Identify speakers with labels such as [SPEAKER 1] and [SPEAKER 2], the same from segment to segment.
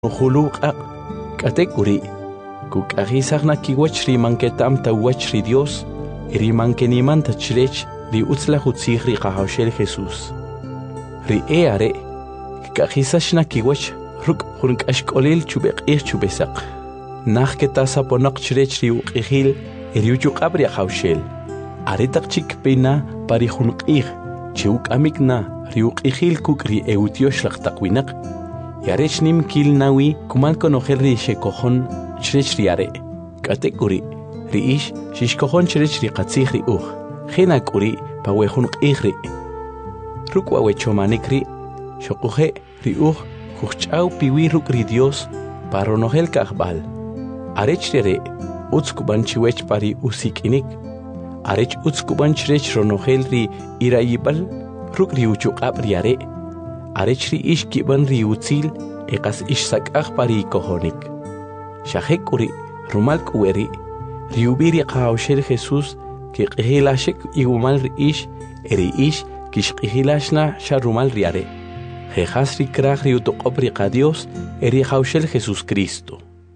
[SPEAKER 1] Huluqa katekuri kuk'ahisaqna kiwach rimanketam tawach ri Dios rimankenimanta chrech ri utzla hutzig ri qahawshel Jesús ri are kuk'ahisashna kiwach ruk hunk'ashk'olil chubeq'ij chubesaq naj ketasa ponaq chrech ri uq'ijil riuchuq'ab ri qahawshel aretaq chik pina pari hunq'ij chiuk'amikna ri uq'ijil kuk' ri eutiosh laqtaq winaq Yarech nim kil nawi kumal konojel ri shekojon chrech ri are. Katekuri ri ish shishkojon chrech ri qatzig ri uj. Jena kuri pa wejun q'ij. Rukwa wechomanik ri shokuje ri uj kuch'aw piwi ruk ri Dios pa ronojel kajbal. Arech re utzkuban chiwech pari usikinik. Arech utzkuban chrech ronojel ri irayibal ruk ri uchuqab ri are. Arech ri ish kiban ri utzil eqas ish sak'aj pari kojonik. Shajek uri rumal kuweri ri ubiri qahawshel Jesús ki q'ijilashek igumal ri ish eri ish kish q'ijilashna sha rumal ri are. Jejas ri kraj ri utoqob ri qa Dios eri qahawshel Jesús Cristo.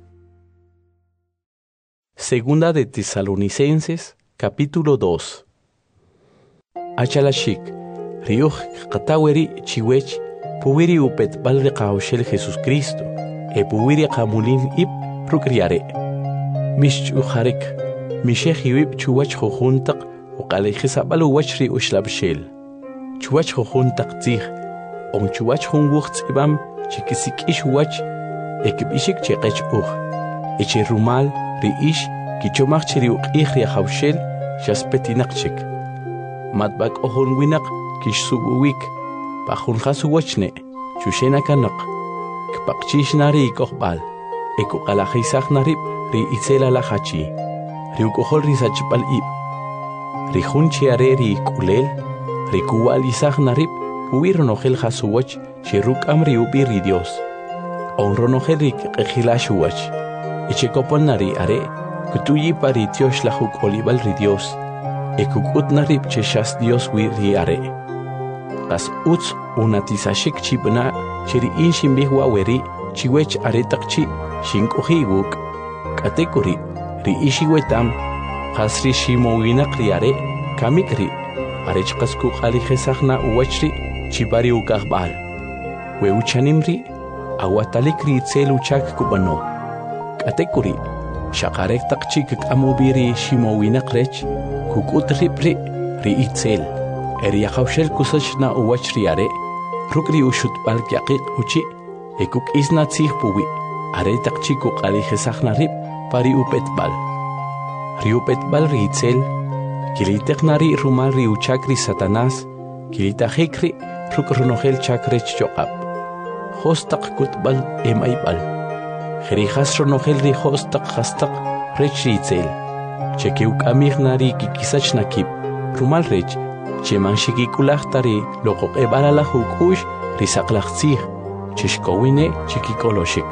[SPEAKER 1] Segunda de Tesalonicenses, capítulo 2. Achalashik riuj qataweri chiwech puwiri upet bal ri qahawshel Jesús Cristo puwiri qamulin ib rukriare mish ujarek mishej iwib chuwach jujuntaq uqalejisabal uwach ri ushlabshel chuwach jujuntaq tzij on chuwach junwuj tz'ibam chikisikish uwach ekibishik cheqech uj eche rumal ri ish kichomaj chiri uq'ij ri qahawshel shaspetinaqchik matbak ohon winaq kishsubuwik pajunjasu wachne chushena kanak kpaqchishnari ikoqbal ekuqalajisaq narib ri itzela lahachi ri ukohol ri sachpal ib ri junchi are ri kulel ri kuwalisaq narib uwironojel jasuwach shirukam ri ubi ri Dios onronojel ri q'ijilashu wach ichekopon nari are kutuyi pari tiosh lahuk olibal ri Dios ekukut narib cheshas Dios wi ri are Qas utz unatisashik chibna chiri inshin bihwa weri chiwech aretaq chi shinkuji wuk katekuri ri ishi wetam qas ri shimowinaq ri are kamikri arech qas kuqalijesaqna uwachri chibari ukaqbal we uchanimri awatalik ri itzel uchak kubano katekuri shaqarektaq chi k'amubiri shimowinaq rech kukut ripri ri itzel eri qahawshel kusachna uwach ri are rukri ushutbal kyaqiq uchi ekuk isna tzij puwi aretaq chi kuqalijesaqna rib pari upetbal ri upetbal ri itzel kiliteqnari rumal ri uchak ri Satanás kilitajikri ruk ronojel chakrech choqab hostaq kutbal emaybal jerijas ronojel ri hostaq hastaq rech ri itzel chekeuk amignari kikisachna kib rumal rech Cheman shikikulahtari loqoq ebalala hukush risaqlaqtzij chishkowine chikikoloshik.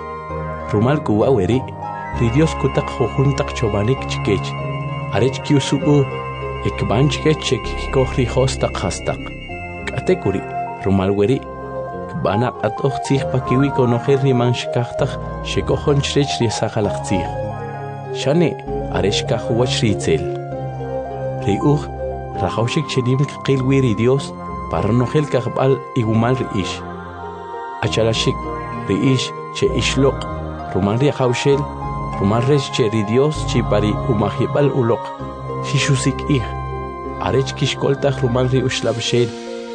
[SPEAKER 1] Rumal kuwa weri ri Dios kutaq jujuntaq chobanik chikech arech kiusubu ekban chikech chikikoj ri hostaq hastaq. Katekuri rumal weri kbana qatoj tzij pakiwi konojel ri man shikajtaj shikojon chrech ri saqalaqtzij. Shane arech kajuwach ri itzel. Ri uj Rajawshik chenim qilwi ri Dios para nojel kajbal igumal ri ish. Achalashik ri ish che ishloq rumal ri qahawshel rumal rech che ri Dios chi pari umajibal uloq shishusik ij arech kishkoltaj rumal ri ushlabshel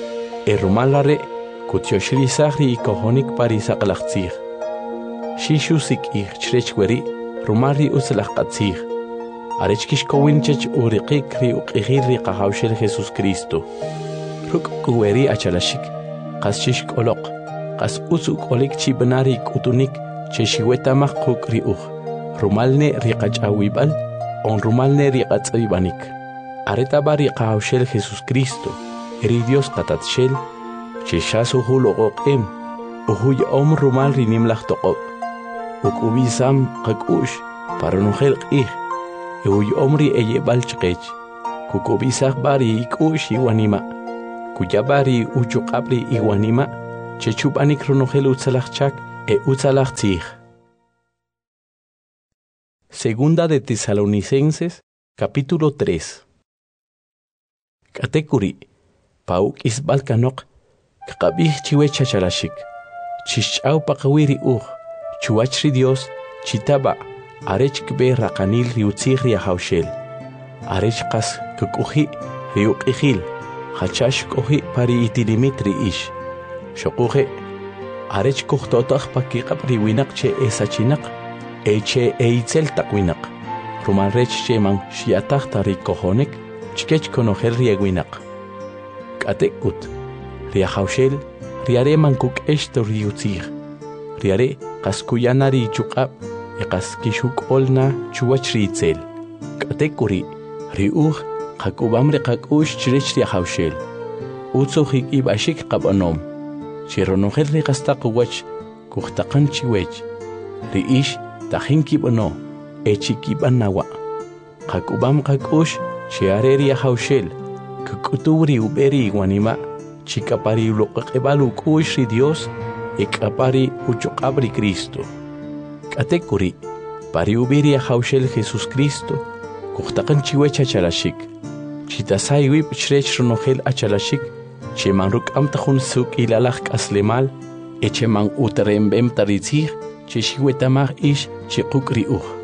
[SPEAKER 1] rumal are kutyoshrisaj ri ikojonik pari saqlaqtzij shishusik ij chrech weri rumal ri utzlaqatzij arech kishkowin chech uriqik ri uq'ijil ri qahawshel Jesús Cristo ruk kuweri achalashik qas chishk'oloq qas utz uk'olik chibna ri k'utunik cheshiwetamaj quk' ri uj rumalne ri qach'awib'al on rumalne ri qatz'ibanik aretaba ri qahawshel Jesús Cristo ri Dios qatatshel cheshas uju loqoq'em uju ya'om rumal ri nimlaj toqob' uk'ubisam qak'u'x para nojel q'ij Uy omri eyebal chqech kukubisaq bari ik'u'x iwanima kuyabari uchuq'abri iwanima chechupanik ronojel utzalaqchak utzalachtzij. Segunda de Tesalonicenses, capítulo 3. Katekuri, pauk isbalkanok, kakabih chiwe chachalashik, chichau pakawiri chuachri Dios, chitaba, arech kbe rakanil riutzig riahaushel, arech kas kukuhi riukihil, hachash kohi pari itilimitri ish, shokuhe, arech kuhtotach pakikap riwinak che esachinak, eche eitzel takwinak, rumanrech che man shiatach tarikohonek, chkech konohel riegwinak. Katekut, riahaushel, riare mankuk esto riutzig, riare kaskuyanari chukab, ekaskishuk olna chuachritzel. Katekuri, riuch, kakubamre kakush chirech riahaushel, utsuhik ibashik kabanom, chironohel rikastakowach, kuhtakan chiwech, riish, tajinkibano, echikibanawa. Kakubam kakush, chiare riahaushel, kukuturi uberi wanima, chikapari ulokakebalu kush Dios, ekapari uchokabri Cristo. Katekuri, pari ubiri ahaushel Jesus Cristo, kuhtakan chiwecha chalashik, chitasai wip chrech ronohel achalashik, cheman ruk amtahun suk ilalach aslemal, echeman uterembem taritzig, cheshiwetamach ish chekukri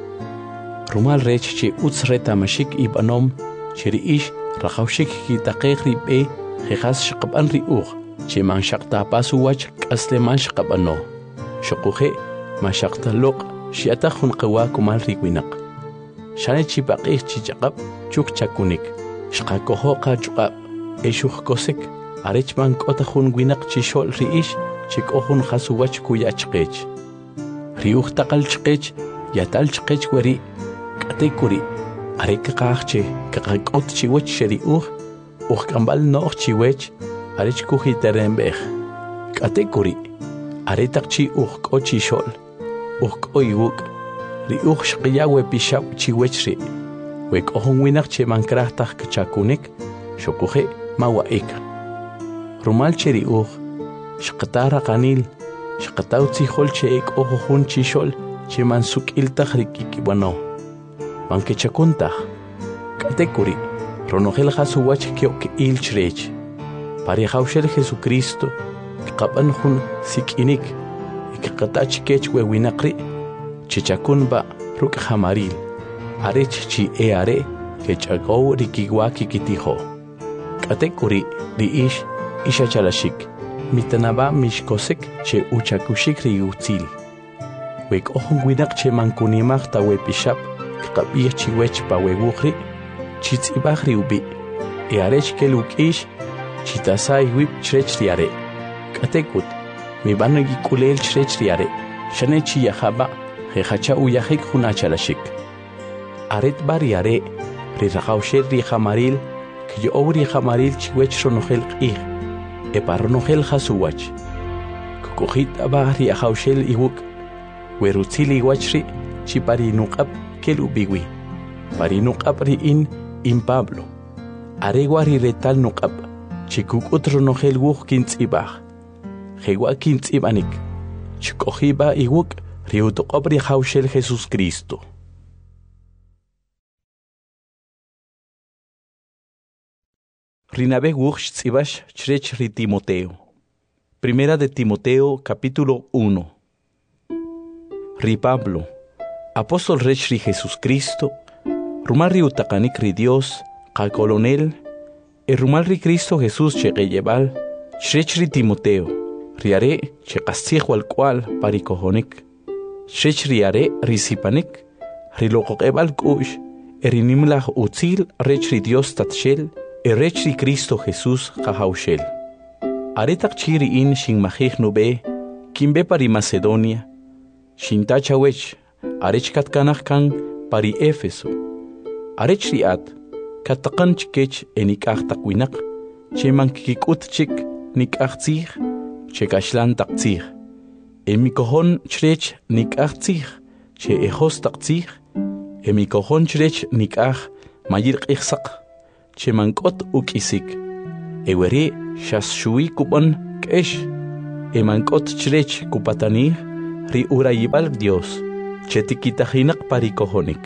[SPEAKER 1] Rumal rech che utzretamashik ibanom, cheri ish rahaushik kitakegri be, jejas shakaban cheman shaktapasuwach aslemal shakabano. Shokuhe, mashaktalok, shiatahun kawa kumal rigwinak. Shane chipakih chichakap, chuk chakunik, shkakoho kachukap, eshuk kosek, arechman kotahun winak chishol riish, chikohun hasuwach kuyachkech. Riuch takal chkech, yatal chkech weri, katekuri, arekakachche, kakakot chiwech sheriuch, kambal nooch chiwech, arech kuhiterembech. Katekuri, aretakchi kochishol, oiwuk, riuch shqiyawe pishap chiwechri, wek ohon winak che mankrahtach kachakunik, shokuhe mawaik. Rumal cheriuch, shqatara kanil, shqatauzi hol che ek ohon chishol, che mansuk iltach rikikibano. Mankechakuntach, katekuri, ronohel hasuwach kiok ilchrech, parihaushel Jesucristo, kapan hun sikinik, ikakatach kech wewinakri, chichakunba ruk hamaril, arech chi eare, kechago rikiwaki kitiho. Katekuri riish, ishachalashik, mitanaba mishkosek che uchakushik riutzil. Wek ohun winak che mankunimach ta wepishap, kakabih chiwech pa wewuchri, chitzibach riubi, earech kelukish, chitasai wip chrech riare. Katekut, mi banagi kulel chrech riare, shanechi yahaba, jehacha uyahik hunachalashik. Aret bariare, rirahaushel rihamaril, kiyo rihamaril chiwech ronohel qih, eparonohel hasuwach. Kukuhit aba riahaushel iwuk, werutzili wachri, chipari nukab kelubiwi, pari nukab riin in Pablo. Aregwa riretal nukab, chikukut ronohel wuk kintzibach. Jewa kintzibanik, chikohiba iwuk riutokob rihaushel Jesus Cristo. Rinabe wuk chtzibash chrech ri Timoteo. Primera de Timoteo, capítulo 1. Ri Pablo, apóstol rech ri Jesus Cristo, rumal ri utakanik ri Dios, ka colonel, rumal ri Cristo Jesús cheqeyebal, chrech ri Timoteo. Riare chekastig wal kwal parikohonik, chrech riare risipanik, rilokokebal kush, erinimlah utzil rech ri Dios tatshel, rech ri Cristo Jesús jahaushel. Aretak chiri in shin mahig nube, kimbe pari Macedonia, shin tachawech, arech katkanach kan pari Éfeso. Arech riat, katakan chikech enikach takwinak, cheman kikut chik nikach tzig, chekashlan taktzig. Emikohon chrech nikach tzig, che ejos taktzig, emikohon chrech nikach mayir qihsak, che mankot ukisik. Ewere shas shui kupan kesh, emankot chrech kupatanir, ri urayibal Dios, chetikitajinak parikohonik.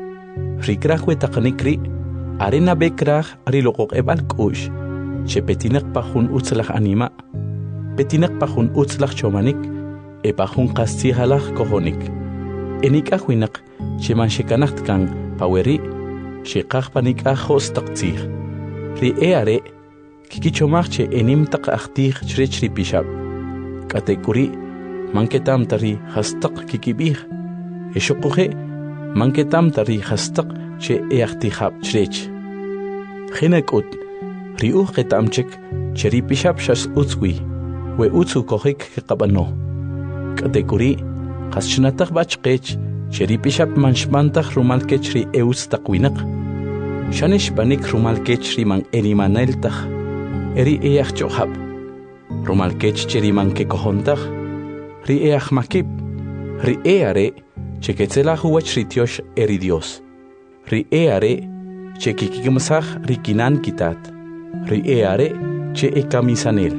[SPEAKER 1] Rikrah wetaqanik ri, arena bekrah ri loqoq ebal kush, chepetinak pahun utzlach anima, petinak pahun utzlach chomanik, pahun qastihalach kohonik. Enik ahwinak, cheman shekanacht kang paweri, shekah panik ahos taqtzih. Ri are, kikichomach che enim taq ahtih chrech ri pishab. Katekuri, manketam tari hastaq kikibih. Eshokuhe, manketam tari hastaq che eahtihab chrech. Chinekut, ri ketamchek, che ri pishab shas utzwi, we utzu kohik kikabano. Katekuri, haschnatach bachkech, che ri pishab manshmantach rumalkech ri eutz taqwinak. Shanish banik rumalkech ri man erimaneltach, eri each johab. Rumalkech che ri man kekohontach, ri each makib, ri eare, che ketzelach uach ri tiosh eri Dios. Ri eare, che kikikimsach ri kinan kitat, ri eare, che ekamisanel.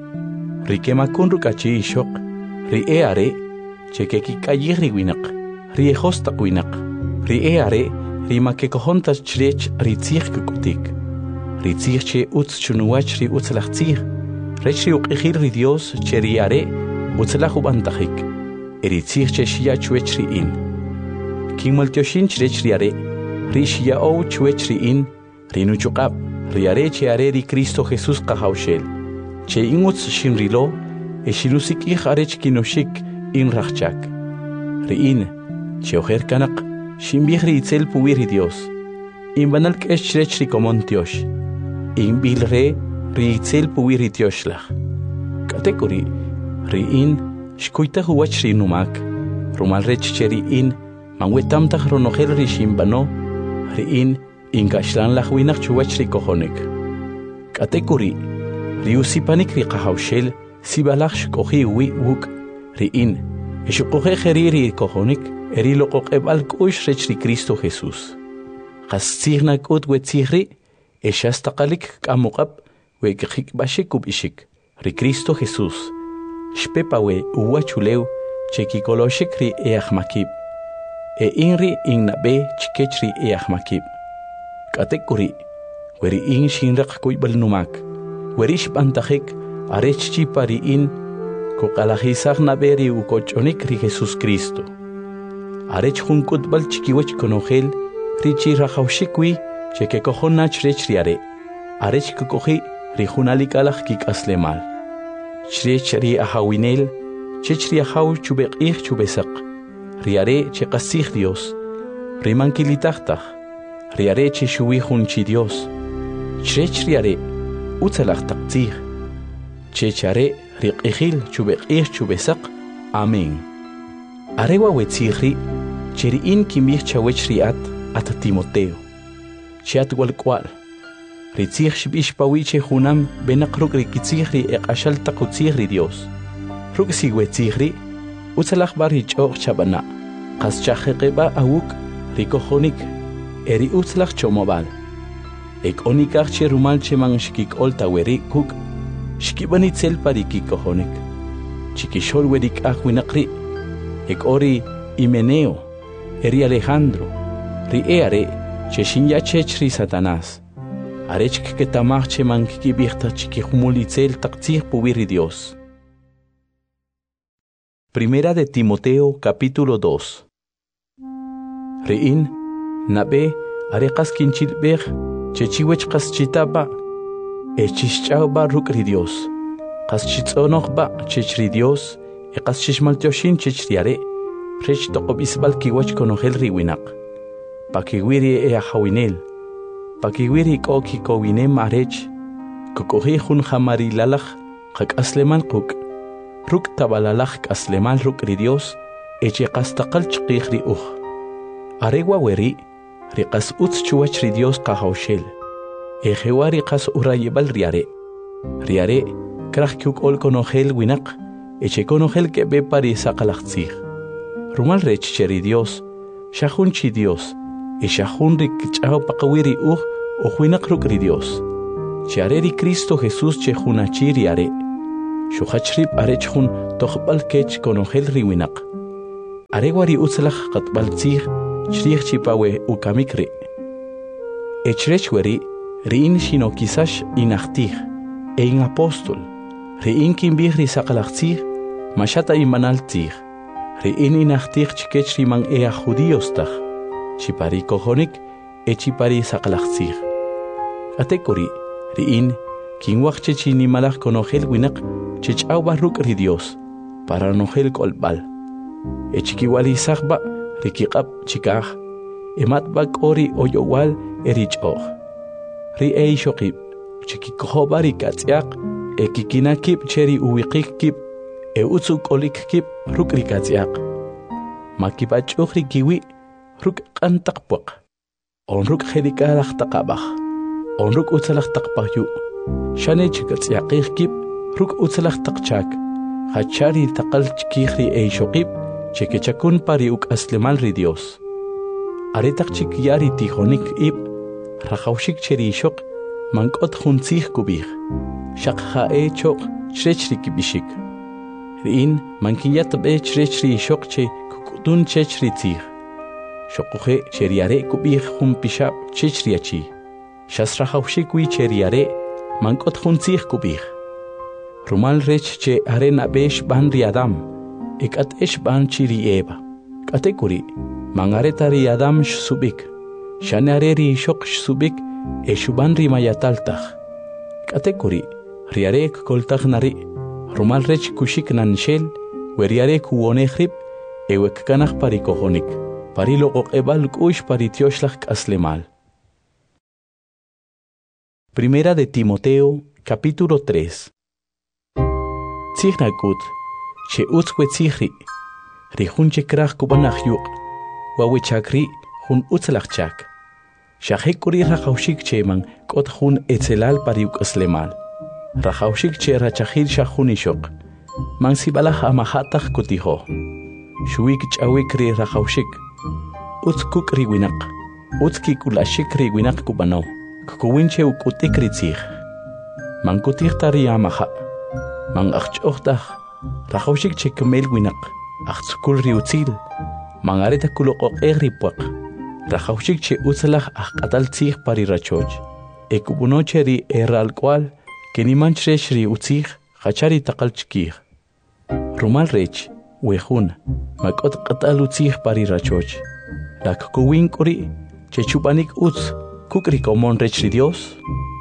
[SPEAKER 1] Ri kemakun rukachi ishok, ri eare, che kikikayih ri winak, ri ejostaq winak, ri eare, ri makekohontas chrech ri tzih kukutik. Ri tzih che utz chunuach ri utzlach tzih. Rech ri uqihir ri Dios che ri are utzlach ubantahik. Eri tzih che shia chuech ri in. Kimaltioshin chrech ri are. Ri shia ou chuech ri in. Ri nuchukab. Ri are che are ri Cristo Jesus kahaushel. Che ingutz shin rilo. E shinusik ich arech kinoshik in rachchak. Ri in. Che ojer kanak. Shimbihri itzel puwiri Dios. Imbanal kesh ri komontiosh. Imbilre ri itzel puwiri Dioslach. Katekuri ri in shkuita huwach ri numak. Rumal rech ri in manwetamtach ronogel ri shimbano. Ri in ingashlan lach winach chuwach ri kohonek. Katekuri ri usipanik ri kahaushel sibalach shkohi wi wuk. Ri in eshukohe ri kohonek. Eri loqoq ebal kush rech ri Cristo Jesus. Qastzihnak ut wetzihri, eshastaqalik kamuqab, wekik bashik ubishik, ri Cristo Jesus. Shpepawe uwachuleu, chekikoloshik ri eachmakib. Inri innabe chikech ri eachmakib. Katekuri, weri in shinrak kuibal numak, weri shpantahik, arech chipari in, kokalahisag naberi ukochonik ri Jesus Cristo. Arech junkut bal chikiwach konogel, richi rajaushikwi, cheke kohonach rech riare. Arech kukohi, rijunalikalach kik aslemal. Chrech ri ahawinel, chech ri ahaw chubek chubesak. Riare che kasih Dios. Rimankilitachtach. Riare che shuwi junchi Dios. Chrech riare, utzalach taktzih. Chechare riqihil chubek chubesak. Amén. Arewa wetzihri, cheri in kimich chawech riat at Timoteo. Chiat walkwal. Ritzih shibish pawiche junam benakruk rikitzihri ashal takutzihri Dios. Ruksi wetzihri, utzalach bar hichoch chabana. Kas chahekeba awuk rikohonik eri utzalach chomobal. Ek onikach cherumal chemang shkik olta weri kuk. Shkibanitzel parikikohonik. Chikishol werik ahwinakri. Ek ori Himeneo, eri Alejandro, ri eare, che shinyachech ri Satanás. Arech que tamach che man kikibirta chikihumulitzel taktzih puwiri Dios. Primera de Timoteo, capítulo 2. Rein, nabe, arekas kinchilbech, che chiwech kaschitaba, echishchauba rukri Dios. Kaschitzonochba, chechri Dios, Eqasishmaltioshin chechriare, rech toqobisbal kiwach konogel riwinak. Pakiwiri ahawinel, pakiwiri koki kowinem arech, kokohi hun hamarilalach, kak asleman kuk, ruk tabalalach asleman ruk ridios, eche kastaqal chqihri Arewa weri, riqas utz chuwach ridios kahaushel. Ejewa riqas urayibal riare. Riare, krach kuk ol konogel winak, eche konogel que be pari saqalachtzih. Rumal rech cheri Dios, shahun chi Dios, e shahun rik chao paqawiri o huinak rukri Dios. Chareri Cristo Jesús che hunachiri are. Shuhachrib arechhun tohbal kech konongel riwinak. Arewari utzlach qatbal tzig chrich chipawe ukamikri. Echrechweri riin shino kisash inachtig, ein apostol. Riin kimbihri sakalachtig, mashata imanal tzig. Riin inachtig chikech riman ea judiostach. Chipari kohonik, chipari sakalachtig. Atekori, riin, kinwachche chinimalach konogel winak, chechau barruk ri Dios, para nogel kolbal. Echikiwali sahba, rikikap chikaj, ematbak ori oyowal erichoch. Ri eishokib, chikikohobari katziak, ekikinakib cheri uwikikib, utsuk olikib ruk rikatziak. Makipachoch rikiwi, ruk kantakpwak. Onruk hedikadach takabach, onruk utsalach takpahyu. Shane chikatsiakikib, ruk utsalach takchak. Hachari takal chikihri eishokib, chekechakun pari uk aslemal ri Dios. Aretak chikyari tijonik ib, rajaushik cheri shok, mankot junzih kubih. Shakha chok, chrechri kibishik. Riin, mankiyat be chrechri shok che kukutun chechri tzih. Shokuhe cheriare kubih humpishab chechriachi. Shasrajaushik wi cheriare, mankot junzih kubih. Rumal rech che arena besh ban riadam, ekat esh ban chiri eba. Katekuri, mangareta riadam shsubik, shanareri shok shsubik, eshuban rimayataltach. Katekuri, riarek koltach nari, rumal rech kushik nanshel, weriarek uonehrib, ewek kanach parikohonik, parilo ebal kush paritioslach aslemal. Primera de Timoteo, capítulo 3. Tsihnakut, che utzwe tsihri, rihunche krach kubanach yuk, wawechakri hun utzlachchak. Shahekuri rachaushik cheman kot hun etzelal pariuk aslemal. Rachaushik che rachahil shahunishok, man sibalach amahatach kutiho. Shuik chawikri rachaushik, utzkuk riwinak, utzkik ulashik riwinak kubano, kukuwinche ukutikri tzih. Man kutichtari amaha. Man achchochtach, rachaushik che kemel winak, achtzukul riutzil, man areta kulokok ripuak, rachaushik che utzalach atal tzih pari rachoch, ekubunoche ri eralkwal, keniman chresh ri utzih, hachari takal chkih. Rumal rech, wehun, makot qatal utzih pari rachoch, la kukuwin kuri, che chupanik utz, kukri komon rech ri Dios,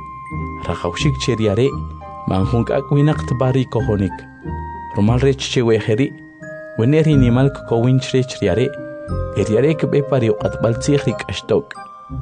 [SPEAKER 1] rachaushik che riare, manjunk akwinak tbari kohonik. Rumal rech che weheri, weneri nimal kokowin chrech riare, eriare kbe pari uqatbal tzihrik ashtok.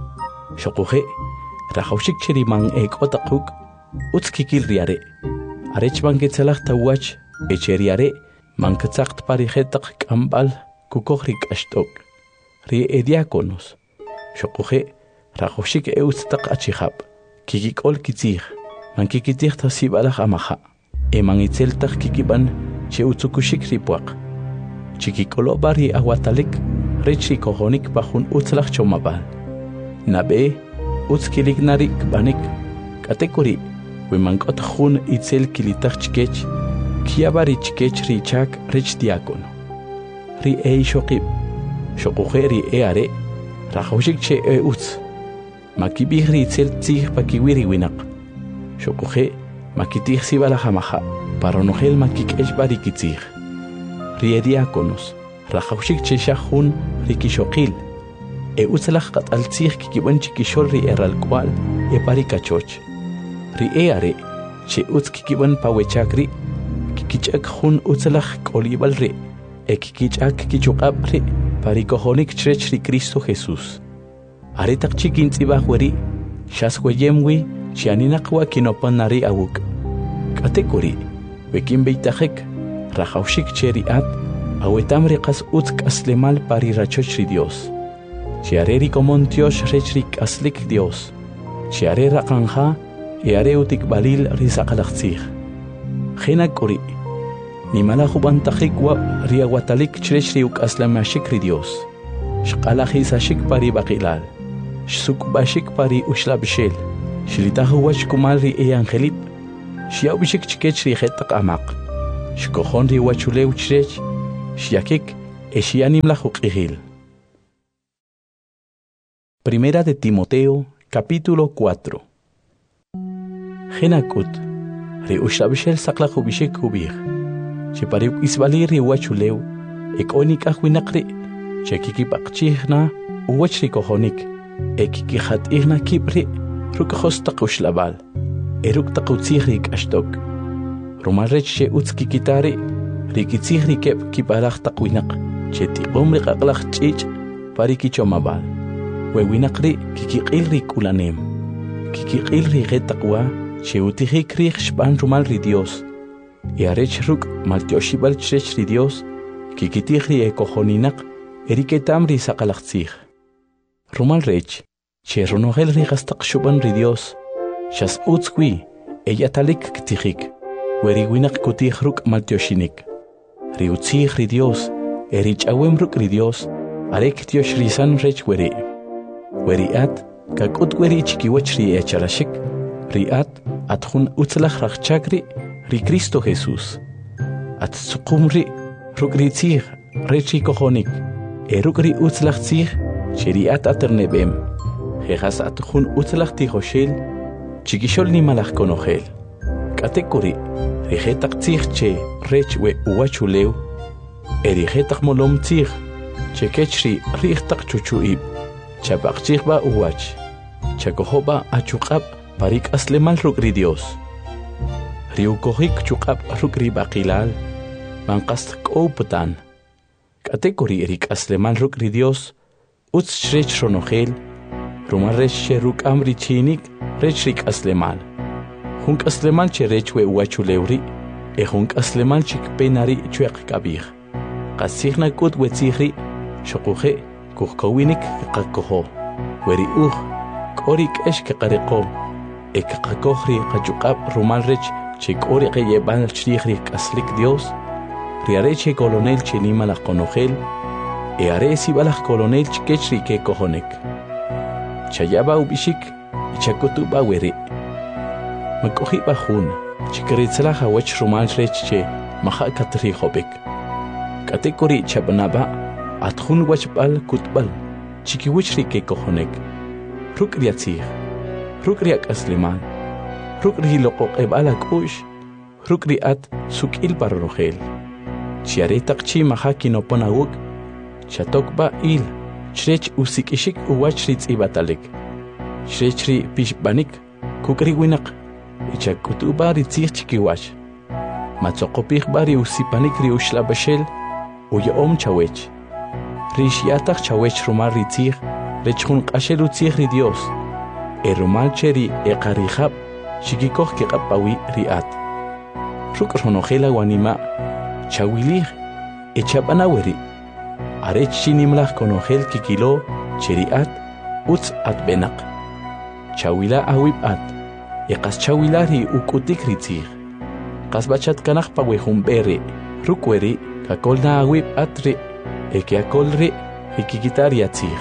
[SPEAKER 1] Shokuhe, rachaushik cheri man otakuk, utzkikil riare. Arech man ketzelach tawach, echeriare, man ketzakt pari hetak kambal, kukohrik ashtok. Ri ediakonos. Shokuhe, rachaushik utztak achihab, kikikol kitzih. Man kikitih tasibalach amaha, man itzeltach kikiban che utzukushik ripuak. Chikikolo bari awatalik, rechi kohonik bahun utzlach chomabal. Nabe, utzkilik narik banik, katekuri, wimankot hun itzel kilitach chikech, kiabari chikech richak rech diakono. Ri shokib, shokuhe ri are, rachaushik che utz, makibih ri itzel tzih pakiwiri winak. Shokuhe, makitih sibalach amaha, para nogel makikesh barikitzih. Riediakonos, rachaushik che shahun rikishokil, utzalach qatal tzih kikiban chikishol ri eralkwal, parikachoch. Ri are, che utz kikiban pawechakri, kikichak hun utzalach kolibal ri, kikichak kichukab ri, parikohonik chrech ri Cristo Jesús. Aretak chikin tzibahweri, shasweyemwi, Chianinakwa kinopanari awuk. Katekuri, wekin beitajek, rachaushik cheri at, awetam riqas utzk aslemal pari rachochri Dios. Chiareri komontiosh rechrik aslik Dios. Chiare rakanja, eare utik balil risakalachtzih. Genakuri, nimala jubantajikwa riawatalik chrechri uk aslamashikri Dios. Shkalajisashik pari bakilal. Shsukbashik pari ushlabshel. Shilitahu wach kumalri angelip, Xiao bishik chikech ri hetak amaq. Shkojon ri wachuleu chrech. Shiakik eshianim la jukihil. Primera de Timoteo, capítulo 4. Genakut. Ri ushabishel sakla jubishik hubir. Chepariuk isbali ri wachuleu. Ekonik ahwinakri. Chekikipakchihna. Uwachri kohonik. Ekikihat ihna kipri. Rukahos takushlabal. Eruk takutzihrik ashtok. Rumarech she utskikitari. Rikitzihri kep kiparach takwinak. Cheti omri kaklach chich. Parikichomabal. Wewinakri kikikilri kulanem. Kikikilri getakwa. Che utihikri shpan rumal ri Dios. Yarech ruk maltioshibal chrech ri Dios. Kikitihri ekohoninak. Eriketamri sakalachtzih. Rumal rech. Che ronogel ri gastak shuban ri Dios. Shas utskwi. Ella talik ktihik. Weriwinak kutih ruk maltioshinik. Ri utzih ri Dios. Erich awem ruk ri Dios. Arek tiosh risan rech weri. Weriat. Kakut weri chikiwach ri echarashik. Riat. Atjun utzlach rachchakri. Ri Cristo Jesus. At tsukumri. Ruk ri tzih. Rechi kohonik. Eruk ri utzlach tzih. Sheriat aternebem. Jejas atjun utzlach tihoshel. Chikishol ni malach konohel. Katekuri. Rijetak tzih che rech we uwachuleu. Erijetak molom tzih. Che kechri rijetak chuchuib. Chapak tzih ba uwach. Chakohoba achukab parik aslemal ruk ri Dios. Riukohik chukab ruk ri bakilal. Mankast kouputan. Katekuri erik aslemal ruk ri Dios. Utz shrech ronogel. Rumaresh she ruk amri chinik. Rech rik aslemal. Hunk aslemal che rech we uwachuleuri. Hunk aslemal chik penari chuek kabir. Kasihna kut wetzihri. Shokuhe kuhkowinik kakoho. Weri korik esh kakareko. Kakohri kachukab rumal rech. Chik ori yeban chrihri kaslik Dios. Riareche colonel chenima la conogel. Aresi balach colonel chikechri ke kohonek. Chayaba ubishik. Chakutuba weri. Makohi bahun. Chikritzla hawach rumal reche. Maha katri hobek. Katekori chabanaba. Atjun wachbal kutbal. Chikiwichri ke kohonek. Rukriatzir. Rukriak asliman. Rukri loko ebalak ush. Rukriat sukil parrogel. Chiaretak chi mahaki no ponawuk. Chatokba il. Chrech usikishik uwachritz ibatalik. Chrechri pishbanik. Kukri winak. Ichakutuba ritzich chikiwach. Matzokopich bari usipanik ri ushlabashel. Uyaom chawech. Rishiatak chawech rumar ritzich. Rechun qashel utzich ri Dios. Rumal cheri eqarihab. Shikikoh kikapawi riat. Ruk ronogela wanima. Chawilih. Echabanaweri. Arech chinimlach konogel kikilo. Cheriat. Utz at benak. Chawila awib at. Eqas chawilari ukutik ritzir. Qasbachat kanach pawehum bere. Rukweri. Kakolna awib atri. Ekeakolri. Ekikitariatzir.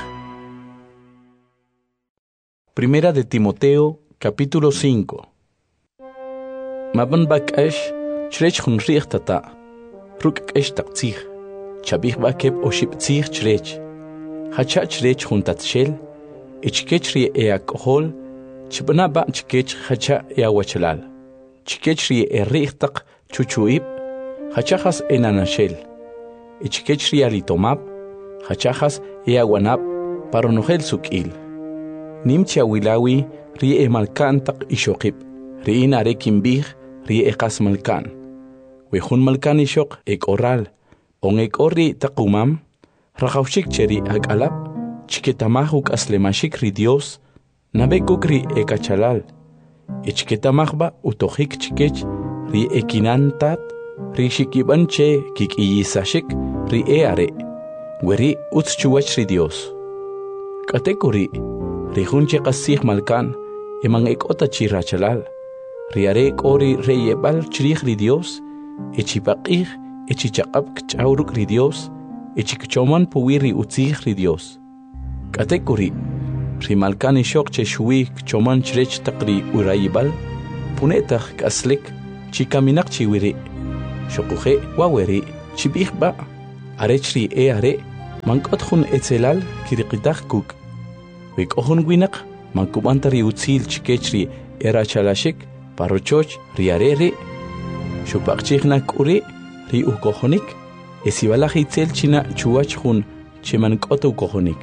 [SPEAKER 1] Primera de Timoteo, capítulo 5. Maban bakash. Chrech hun richtata. Ruk esh taktzir. Chabich bakeb oshiptzir chrech. Hacha chrech hun tatshel. Ichkechri eakohol. Chibana ba chkech hacha eawachalal. Chkechri richtak chuchuib. Hachachas enanashel. Ichkechri alitomab. Hachachas eawanab. Paronogel sukil. Nimcha wilawi rie malkantak ishokib. Rie narekimbih rie ekas malkan. Wehun malkan ishok ek oral. On ek ori takumam. Rakaushik cheri agalap. Chiketamahuk aslemashik ri Dios. Nabekukri ekachalal. Ichketamahba utohik chikech ri ekinantat. Ri shikiban che kikiyisashik ri eare. Weri utschuwach ri Dios. Katekuri. Rihunche qasih malkan. Emang ekota chirachalal. Riare ori reyebal chrih ri Dios. Echipaqih. Echichaqab kchauruk ri Dios. Echikchoman puwiri utzih ri Dios. Katekuri. Rimalkan ishok che shui kchoman chrech taqri urayibal. punetaq k'aslik chikaminaq chiwiri xoquje waweri chib'ijba arechri are mank'ot jun etzelal kiriqitaj kuk' wek'ojun winaq mankub'anta ri utzil chikechri erachalaxik parochoch ri are ri xupaqchijna k'uri ri ukojonik esibalaj itzel china chuwach jun chemank'ot ukojonik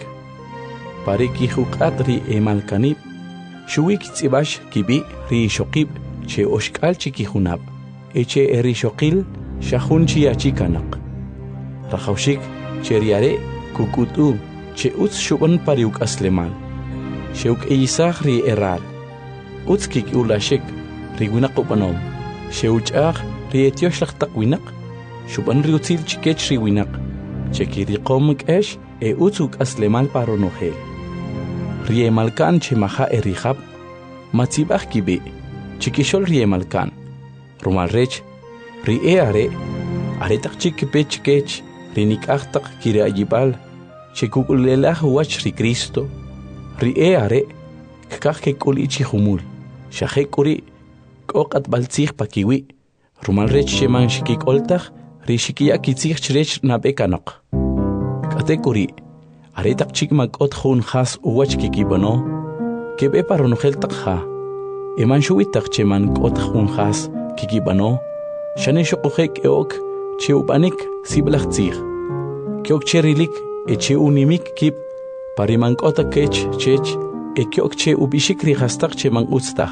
[SPEAKER 1] pariki juq'at ri emalkanib xuwik tz'ibax kibi ri xoqib che oxk'al chikijunab eche eri xoqil xajun chiyachikanaq rajawxik che ri are kuk'ut'u che utz xub'an pari uk'aslemal xeuk'eyisaj ri eral utz kik'ulaxik ri winaq ub'anom xeuch'aj ri etyoxlaj taq winaq xub'an ri utzil chikech ri winaq che kiriqom k'ex utz uk'aslemal paro nojel ri emalkan che maja erijab matzib'aj kibi chikixol ri emalkan rumal rech ri are taq chik kipe chikech ri nik'aj taq kira'yib'al che kuk'ulelaj wach ri Cristo ri are kkaj kek'uli chijumul xaje k'uri k'o q'atb'al tzij pakiwi rumal rech xeman xikik'oltaj ri xikiya kitzij chirech nab'e kanaq k'ate k'uri are taq chik mak'ot jun jas uwach kikib'ano keb'e paronojel taq ja eman xuwi taq cheman k'ot jun jas kikib'ano xane xoquje k'eok che ub'anik siblaj tzij k'eok che rilik eche unimik kib pari mank'ota kech chech k'eok che ub'ixik ri jastaq cheman utztaj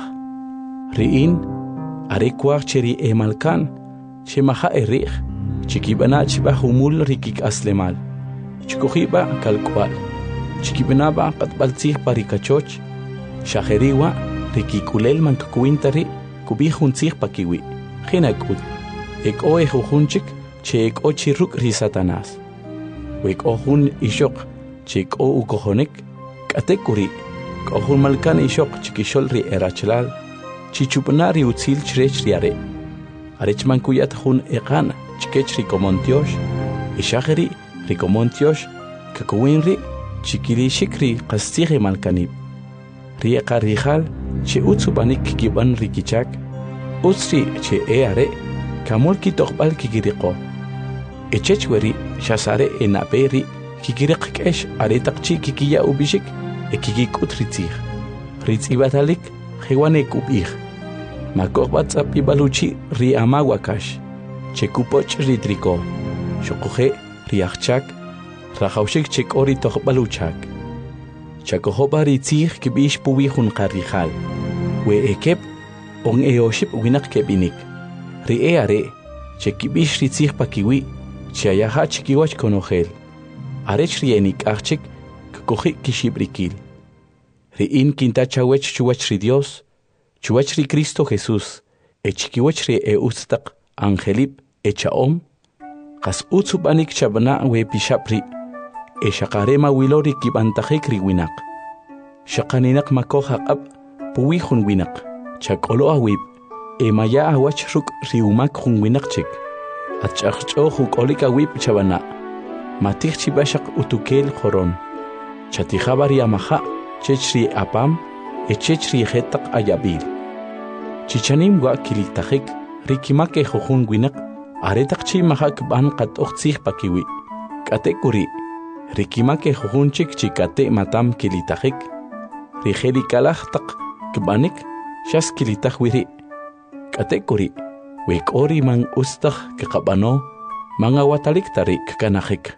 [SPEAKER 1] ri'in are kwaj che ri emalkan che maja erij chikib'ana chib'aj umul ri kik'aslemal chikujib'a kalk'wal chikib'anab'a q'atb'al tzij pari kachoch xajeriwa ri kik'ulel mankakuwinta ri kub'ij jun tzij pakiwi jina k'ut ek'o ejujunchik che ek'o chi ruk' ri Satanás wek'o jun ixoq che k'o ukojonik k'ate k'uri k'o jun malkan ixoq chikixol ri erachlal chichub'na ri utzil chirech ri are arech mankuyat jun eqan chikech ri komontiox ixajeri ri komontiox kakuwin ri chikilixik ri qastzij emalkanib ri eqarijal che utz ub'anik kikib'an ri kichak utz ri che are kamul kitoqb'al kikiriqo echech weri xasare enab'e ri kikiriq k'ex are taq chi kikiya ub'ixik kikik'ut ri tzij ri tz'ibatalik jewan ekub'ij makoqb'a tz'ap'ib'al uchi ri ama wakax che kupoch ri triko xoquje ri ajchak rajawxik che k'o ri toqb'al uchak chakojob'a ri tzij kib'ix puwi jun qarijal we ekeb on eoxib winaq keb'inik ri are che kib'ix ri tzij pakiwi che ayaja chikiwach konojel arech ri enik'ajchik kkoji kixib'rikil ri'in kintachawech chuwach ri Dios chuwach ri Cristo Jesús chikiwach ri utz taq angelib cha'om qas utz ub'anik chab'na we pixab' ri xaqare mawilo ri kib'antajik ri winaq xaqaninaq makoj aq'ab' puwi jun winaq chak'olo awib maya awach ruk' ri umak jun winaq chik atch'aqch'o juk'olik awib chab'ana matij chib'axaq utukel qoron chatijaba ri amaja chech ri apam chech ri jetaq ayabil chichanim wa kilitajik ri kimak jujun winaq are taq chi maja kb'an qat'oj tzij pakiwi k'ate k'uri ri kimak jujun chik chikate matam kilitajik ri jelikalaj taq kb'anik xas kilitaj wiri k'ate k'uri we k'o ri man ustaj kaqab'ano man awatalik tari kkanajik.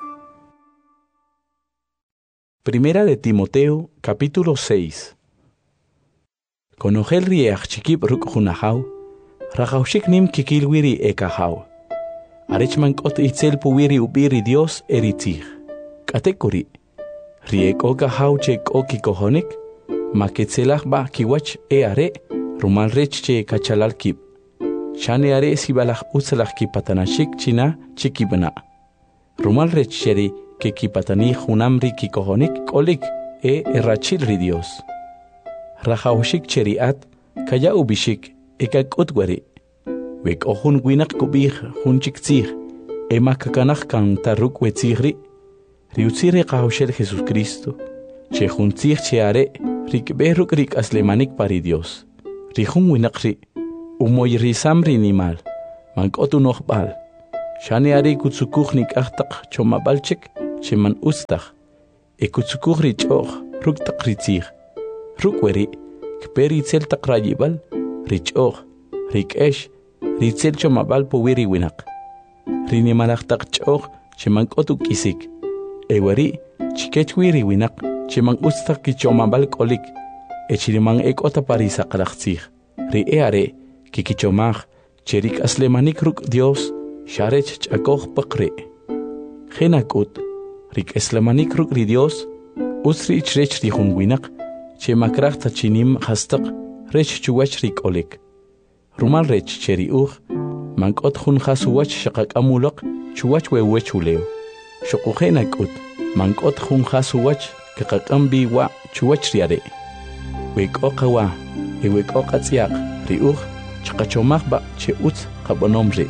[SPEAKER 1] Primera de Timoteo, capítulo 6. Konojel ri ajchikib ruk' jun ajaw rajawxik nim kikilwi ri ekajaw arech mank'ot itzel puwi ri ub'i ri Dios eri tzij k'ate k'uri ri ek'o kajaw che k'o kikojonik maketzelaj b'a kiwach are rumal rech che kachalal kib xane are sibalaj utzalaj kipatanaxik china chikib'na rumal rech xeri que kipatani junam ri kikojonik k'olik errachil ri Dios rajawxik cheriat kaya ubixik ekak'ut weri we k'o jun winaq kub'ij jun chik tzij makakanaj kan taruk we tzij ri utzij ri qajawxel Jesucristo che jun tzij che are ri kb'ej ruk' ri k'aslemanik pari Dios ri jun winaq ri Umoy risamri nimal, mank'otu no'jb'al. Xani ari kutzukuj nik'aj chomabalchik, cheman ustaj. Kutzukuj rich'oj, ruk' taq ritzij. Ruk' weri, kpe ritzel taq rayib'al, rich'oj, rik'ex, ritzel chomab'al puwi riwinaq. Rinimalaj taq ch'oj, cheman k'otu k'isik. Weri, chikech wi riwinaq, cheman ustaj kichomab'al k'olik. Chiriman k'ota parisaqlaj tzij. Are, kikichomaj, cherik aslemanik ruk' Dios, xarech ch'akoj paqri. Jena k'ut, rik aslemanik ruk' ri Dios, usri chrech ri jun winaq, chemakraj tachinim hastaq, rech chuwach ri k'olik. Rumal rech cheri uj, mank'ot jun jasuwach xaqak'amulaq, chuwach wewech ulew. Xoqu jena k'ut, mank'ot jun jasuwach, kaqak'am biwa chuwach riare. Wek'oqa wa, wek'oqa tz'yaq, ri uj, chaqachomaj ba che utz qabonom ri.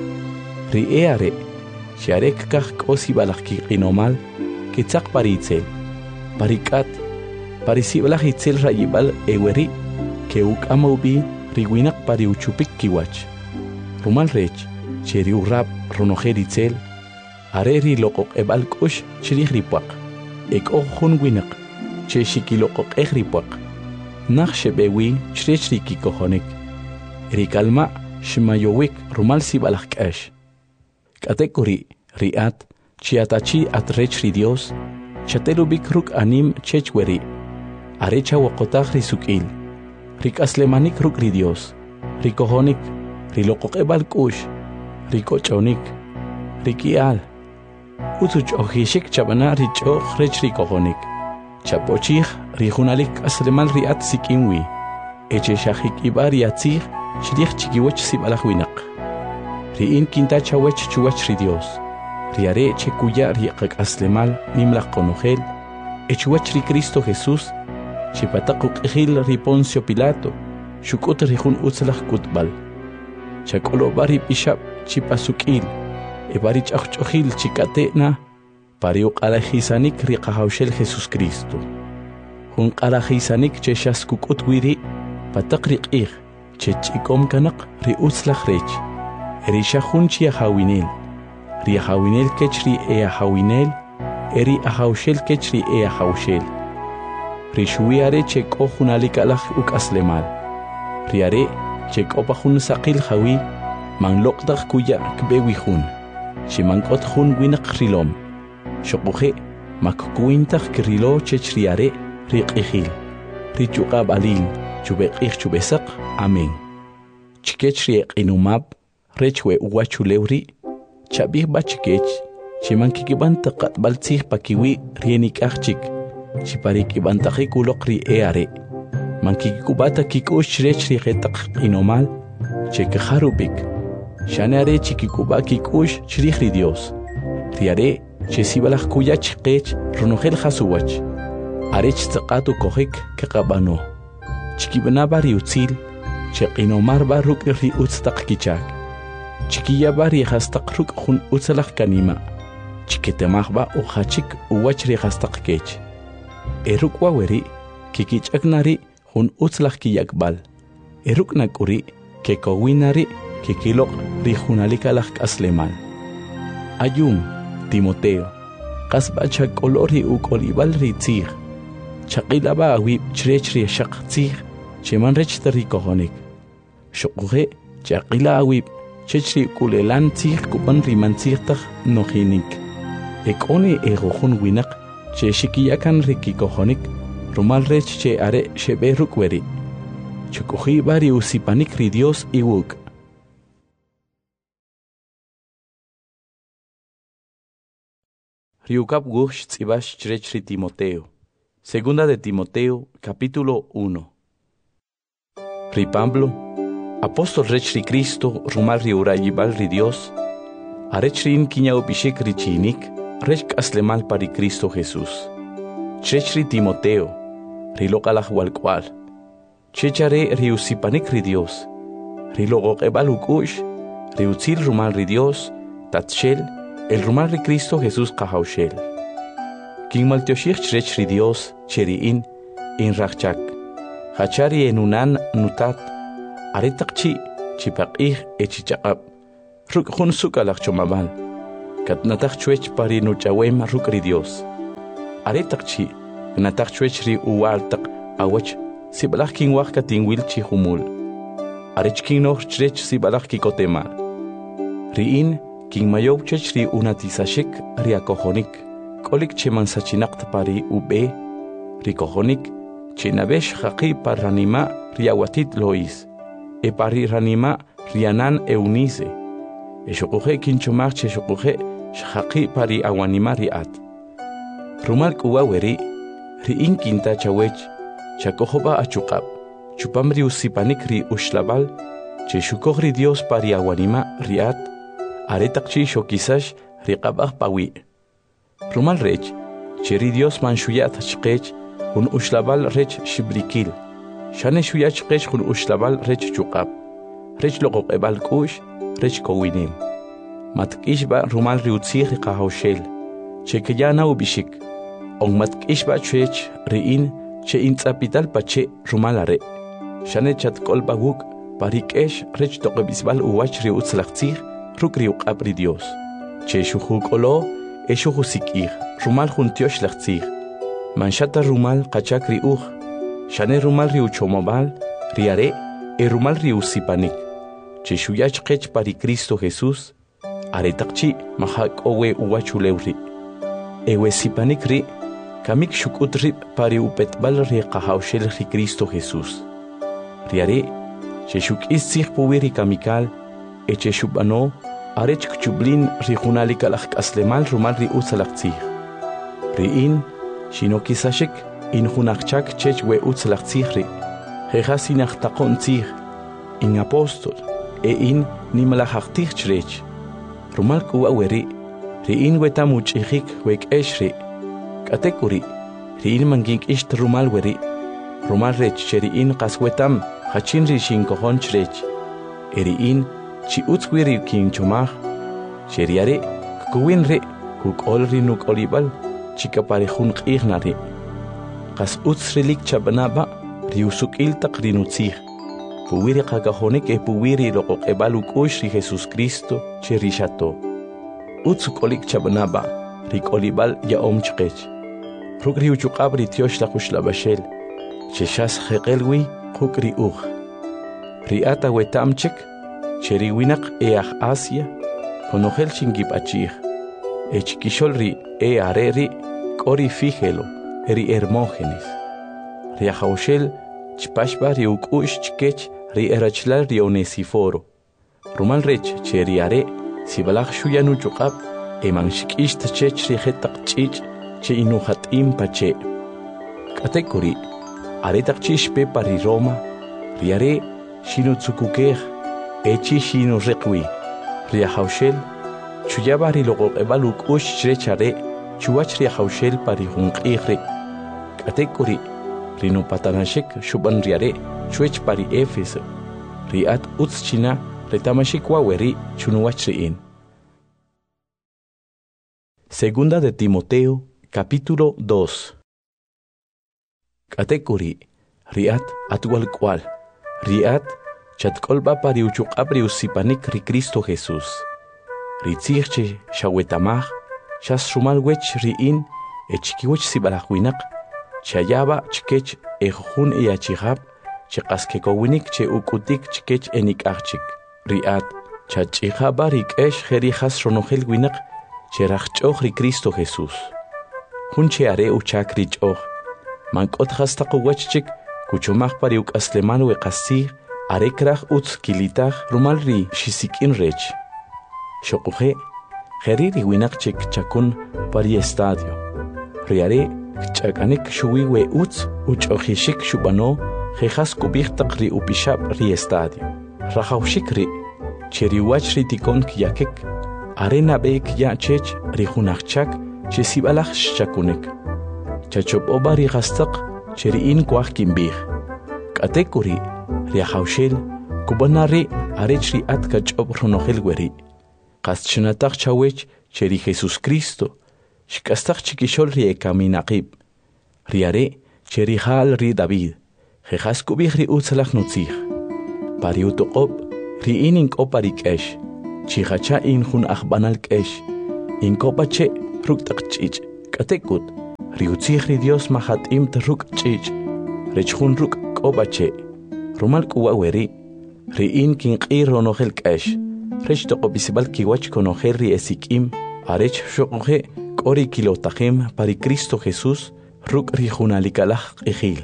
[SPEAKER 1] Ri are, xarek kaj k'osi balaj kiqinomal, kitzaq paritzel, parik'at, parisibalaj itzel rayibal weri, ke uk'ama ubi riwinaq pari uchupik kiwach. Rumal rech, che ri urrab ronojer itzel, are ri loqoq ebal k'ux chirij ripuaq. Ek'oj jun winaq, che xikiloqoq ripuaq. Naj xebewi chrech ri kikojonik. Ri kalma xmayowik rumal sibalaj k'ax. K'atekuri riat, chiatachi atrech ri Dios, chaterubik ruk' anim chech weri. Are chawakotaj ri suk'il. Rik aslemanik ruk' ri Dios. Ri kojonik, ri loqoqebal k'ux, ri koch'onik, ri ki'al. Utzu ch'ojixik chabana ri ch'oj rech ri kojonik. Chapochij ri junalik aslemal riat sik'inwi. Eche xajik iba ri atzij, xrij chikiwach sibalaj winaq. Ri in kinta chawech chuwach ri Dios. Ri are che kuya ri qak'aslemal nimlaj qonojel, echuwach ri Cristo Jesús, chipataq uq'ijil ri Poncio Pilato, xuk'ut ri jun utzlaj kutb'al. Chak'oloba ri p'ixab' chipasuk'il, bari ch'ajch'ojil chik'ate'na, pari uq'alajisanik ri qajawxel Jesucristo. Jun q'alajisanik che xaskuk'ut wiri, pataq ri q'ij, che ch'ikom kanaq ri utzlaj rech. Ri xajun chi ajawinel. Ri ajawinel kech ri ajawinel, eri ajawxel kech ri ajawxel. Ri xuwi are che k'o jun alikalaj uk'aslemal. Ri are che k'opa jun saqil jawi, manloqtaj kuya kbewi jun. Ximank'ot jun winaq rilom. Xoquje makkuintaj kirilo chech ri are ri q'ijil. Ri chuqab alin, chubeq'ij chubesaq, amén. Chikech ri q'inumab, rech we uwachulewri, chabij bachikech, chimankikibanta qatbal tzij pakiwi rienik'ajchik, chiparik'ibantajik uloq ri are. Mankikubata kik'ux rech ri qetaq q'inomal, che kajarubik. Xane are chikikuba kik'ux chrij ri Dios. Ri are che sibalaj kuyach qech ronojel jasuwach. Are chtzaqatu kojik kaqabano. Chikibnaba ri utzil, che q'inomar ba ruk' ri utztaq kichak. Chikiya ba ri jastaq ruk' jun utzlaj kanima. Chiketemaj ba ujachik uwach ri jastaq kech. Ruk' waweri kikich'aknari jun utzlaj kiyakbal. Ruk' nak'uri kekowinari kikiloq ri junalikalaj k'aslemal. Ayun, Timoteo, qasba chak'olo ri uk'olib'al ri tzij. Chaq'ilaba awib chrech ri xaq tzij, cheman rech ri kojonik. Xoquje chaq'ila awib chech ri kulelan tzij kupan ri mantzijtaj nojinik. Ek'oni jun winaq che xikiyakan ri kikojonik, rumal rech che are xebe ruk' weri. Chukuji bari usipanik ri Dios iwuk. Riukap gush tzibash chrech ri Timoteo. Segunda de Timoteo, capítulo 1. Ri Pablo, apóstol rech ri Cristo, rumal ri urayibal ri Dios, arech rin kiñaupishik ri chinik, rech aslemal pari Cristo Jesús. Chrech ri Timoteo, ri loqalaj walkwal. Chechare ri usipanik ri Dios, ri loqoqebal ukush, ri utzil rumal ri Dios, tatshel, el rumal ri Cristo Jesús qajawxel. Kin maltioshich chrech ri Dios, cheriin, in rachak. Hachari enunan nutat, aretaqchi, chipaq'ij echichaq'ab ruk' jun sukalaj chomabal katnataj chwech pari nuch'awem ruk' ri Dios aretaq chi nataj chwech ri uwaltaq awach sibalaj kinwaj katinwil chi humul arech kinoj chrech sibalaj kikotemal riin kinmayow chech ri unatisashik ri akojonik kolik chemansachinaqt pari ube ri kojonik chinabesh jaqi par ranima ri awatit lois e pari ranima rianan eunice eshoquje kinchomaj cheshoquje shaqi pari awanima riat rumal kuwaweri riin kinta chawech chakojoba achuqab chupam ri usipanik ri ushlabal cheshukoj ri Dios pari awanima riat aretaq chi shokisash riqabaj pawi rumal rech cheri Dios manshuyat chqech hun ushlabal rech shibrikil shane shuyat chqech hun ushlabal rech chuqab rech loqoqebal kush rech kowinim matkishba rumal ri utzij riqahawshel chekeyana ubishik on matkishba chech riin che intz'apital pache rumal are shane chatkolba wuk parikesh rech toqebisbal uwach ri utzlaqtzij ruk' ri uq'ab ri Dios che shujuq'olo eshujusik'ij rumal juntiox laqtzij manxata rumal qachak ri uj shane rumal ri uchomobal ri are e rumal ri usipanik che shuyach qech pari Cristo Jesús aretaq chi majaq'owe uwachulew ri ewe sipanik ri kamik shuk'ut rib pari upetbal ri qahawshel ri Cristo Jesús ri are che shuk'is tzij puwi ri kamikal eche shub'ano arech kchublin ri junalik alaj k'aslemal rumal ri utzalaqtzij riin shinokisashik in junaqchak chech we utzalaqtzij ri jejas inajtaqon tzij in apóstol e in nimalajaqtij chrech rumal kuwaweri riin wetam uch'ijik wek'ex ri k'atekuri riin mankink'ixt rumal weri rumal rech cheriin qas wetam hachin ri xinkojon chrech eriin chi utzwi ri kinchomaj cheriare kuwin ri kuk'ol ri nuk'olibal chikapari jun q'ij na ri qas utz rilik chab'naba ri usuk'il taq ri nutzij puwi ri qakajonik e puwi ri loqoq'ebal uk'ux ri Jesucristo che ri xato utz uk'olik chab'naba ri k'olibal ya'om chqech ruk' ri uchuq'ab ri tiox laj uxlab'axel che xas jeqelwi quk' ri uj ri'at awetam chik cheri winaq e aj Asia konojel chinkib'achij e chikixol ri e are ri k'ori Fígelo ri Hermógenes ri ajawxel chpaxba ri uk'ux chkech ri erachlal ri Onesiforo rumal rech cheri are sibalaj xuyan uchuq'ab e manxik'ix chech ri jetaq ch'ich' che inujat'im pache k'atekuri aretaq chi xpe pari Roma ri are xinutzukukej echi xinuriqwi ri ajawxel chuyaba ri loqoq'ebal uk'ux chrech are chuwach ri ajawxel pari junq'ij ri k'atekuri ri nupatanashik xub'an ri are chwech pari Éfeso ri'at utz china retamashik waweri chunuwach ri'in. Segunda de Timoteo, capítulo 2. K'atekuri ri'at atwal k'wal ri'at chatkolba pari uchuq'ab ri usipanik ri Cristo Jesús ri tzij che xawetamaj xas rumal wech ri'in e chikiwech sibalaj winaq chayaba chkech e jujun e achijab che qas kekowinik che uk'utik chkech e nik'aj chik ri'at chach'ijaba ri k'ex je ri jas ronojel winaq che rajch'oj ri Cristo Jesús jun che are uchak ri ch'oj mank'ot jas taq uwach chik kuchomaj pari uk'aslemal we qastzij are kraj utz kilitaj rumal ri xisik'in rech xoquje jeri ri winaq chik chakun pari estadio ri are kch'ak'anik xuwi we utz uch'ojixik xub'ano jejas kub'ij taq ri upixab' ri estadio rajawxik ri che ri wach ri tikon kyakik are nab'e kya' chech ri junajchak che sib'alaj xchakunik chachob'oba ri qastaq che ri'in kuaj kinb'ij k'atekuri ri ajawxel kub'ana ri arech ri'at kach'ob' ronojel weri qas ch'nataj chawech che ri Jesucristo xk'astaj chikixol ri ekaminaqib ri are che ri jal ri David jejas kub'ij ri utzalaj nutzij pari utoqob Ri'in inkopa rik'esh, chihacha in hun ajbanal k'esh, inkopa che ruk taqch'ich, k'atekut, riutzij ri Dios mahatim ruk ch'ich, rechjun ruk kopa che, rumal kuwa weri, ri'in kinq'i ronojel k'esh, rech toqopisibal kiwach konojel ri esikim, arech shoqoje k'ori kilotajim pari Cristo Jesús, ruk ri junalikalaj q'ijil.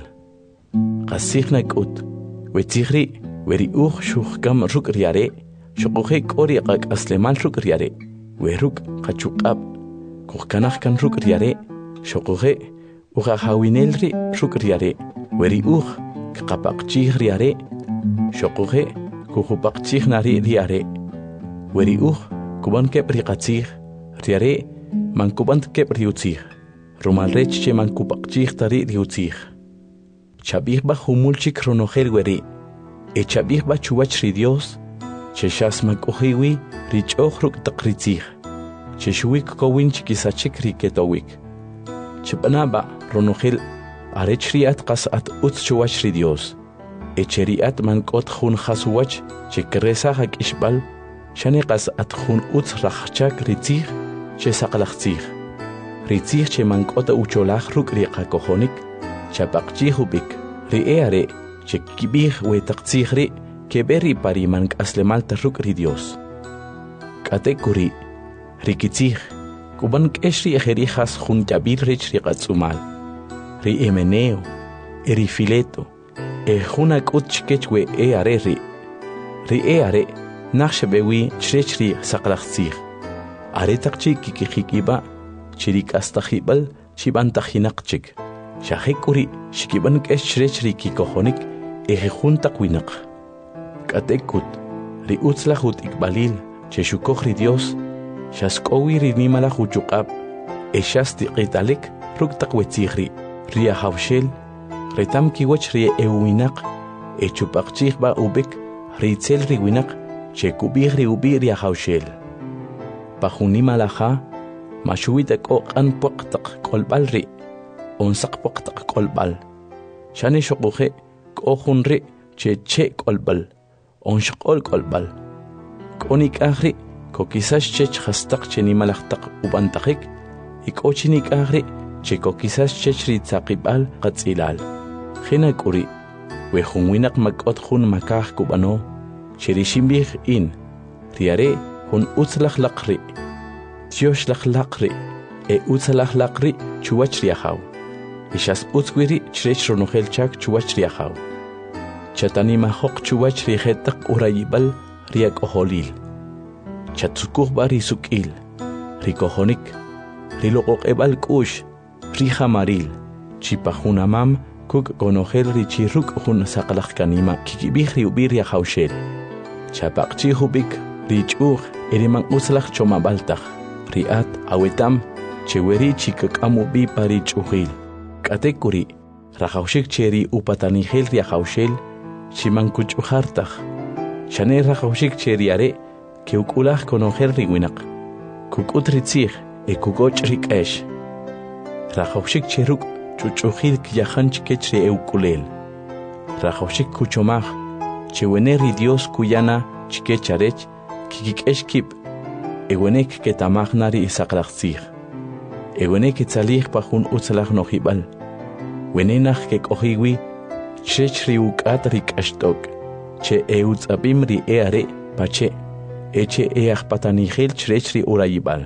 [SPEAKER 1] Qasijna k'ut, wetzijri, weri shuhkam ruk riare, shoqoje k'ori qak'aslemal ruk riare, weruk qachuq'ab, kuhkanaj kan ruk riare, shoqoje ujajawinelri ruk riare, weri kqapaqchij riare, shoqoje kujupaqchij nari riare, weri kuban kep riqatzij, riare mankuban kep riutzij, rumalrech che mankupaqchij tari riutzij. Chabijba humulchik ronojel weri, echabijba chuwach ri Dios, che shasmakujiwi rich'oj ruk taqritzij, che shuwik kowin chikisachik riketowik. Chip'anaba ronojel arech riat qas'at utz chuwach ri Dios, echeriat mank'ot jun jasuwach che keresaj ak'ixb'al, shane qas'at jun utz rajchak ritzij che saqlajtzij, ritzij che mank'ot ucholaj ruk riqakojonik, chapaqchij ubik, ri'e are che kibij wetaqtzij ri keberi pari mank'aslemal ruk ri Dios. K'ate kuri, rikitzij, kuban k'esh ri ejerijas jun yabir rech riqatz'umal, ri Himeneo, ri Fileto, jun ak'ut chkech we'e are ri'e are naj xebewi chrech ri saqlajtzij, are taqchi kikijik'iba chi rik'astajib'al chib'antajinaqchik, xajek kuri xikiban k'esh chrech ri kikojonik jun taq winaq. K'ate kut, ri utzlaj ut'ikb'alil che xukoj ri Dios, xask'owi ri nimalaj uchuq'ab, xastiq'italik ruk' taq wetzij ri ajawxel, retam kiwach ri winaq, chupaqchijba ubik ri itzel ri winaq che kubij ri ubi ri ajawxel. Pa jun nimalaja, maxuwit ak'oq'an puq taq k'olb'al ri, onsaq puq taq k'olb'al, xane xoqoje k'o jun ri che k'olb'al, onxq'ol k'olb'al, k'o nik'aj ri kokisax chech jastaq che nimalaj taq ub'antajik, k'o chi nik'aj ri che kokisax chech ri tzaqib'al qatz'ilal. Jena k'uri, we jun winaq mak'ot jun makaj kub'ano, che ri ximbij in, riare jun utzlaj laq ri, tioxlaj laq ri, utzlaj laq ri chuwach ri ajaw, xas utzwi ri chrech ronojel chak chuwach ri ajaw. Chatanimajok chuwach ri jetaq urayib'al ri ak'ojolil, chatzukujba ri suk'il, ri kojonik, ri loqoq'eb'al k'ux, ri jamaril, chipa jun amam kuk konojel ri chiruk jun saqlaj kanima kikibij ri ubi ri ajawxel, chapaqchij ubik ri ch'uj ri manq'utzlaj chomab'altaj, ri at awetam che weri chikak'am ubi pa ri ch'ujil. K'ate kuri, rajawxik che ri upatanijel ri ajawxel, chimankuch'ujartaj, xane rajawxik che ri are ke uk'ulaj konojel ri winaq, kuk'ut ri tzij kukoch' ri k'esh, rajawxik che ruk' chuch'ujil kiyajan chkech ri uk'ulel, rajawxik kuchomaj che wene ri Dios kuyana chkech arech kikik'esh kib, wenek ketamajna ri saqlajtzij, wenek ketzalij pa jun utzlaj nojib'al, wenenaj kek'ojiwi chrech ri uk'at ri k'axt'ok, che utz'ab'im ri are pache, che ajpatanijel chrech ri urayib'al.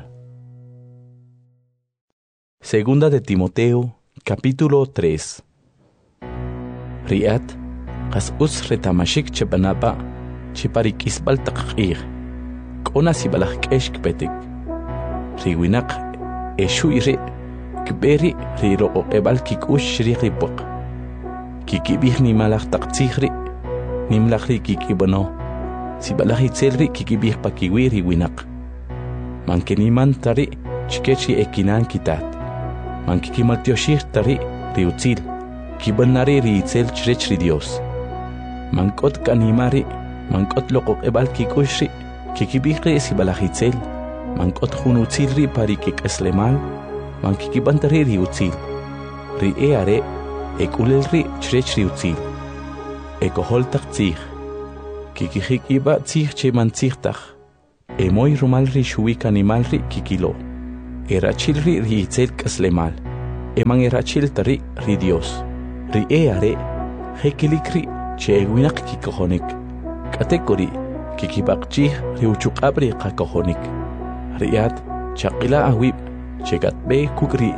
[SPEAKER 1] Segunda de Timoteo, capítulo 3. Riat, qas utz retamashik cheb'anapa, chiparik'isb'al taq q'ij, k'ona sibalaj k'ex kpetik. Ri winaq xuy ri, kb'eri ri roqoq'eb'al kik'ux ri ripoq. Kikib'ij nimalaj taq tzij ri, nimlaj ri kikib'ano, sibalaj itzel ri kikib'ij pa kiwi ri winaq. Mankeniman tari chkech ri ekinan kitat, mankikimaltioxij tari ri utzil, kibanari ri itzel chrech ri Dios. Mank'ot kanimari, mank'ot loqoq'eb'al kik'ux ri, kikib'ij ri sibalaj itzel, mank'ot jun utzil ri pari kik'aslemal, mankikib'antari ri utzil. Ri are ek'ulel ri chrech ri utzil. Ekojol taq tzij, kikihik iba tzih che mantzihtaj, emoy rumal ri shuik animal ri kikilo, erachil ri itzel kaslemal, eman erachil tari ri Dios, ri are, hekilik ri che ewinak kikohonik, katekori kikibakchih ri uchukabri kakohonik, riat chakila awib chegatbe kuk ri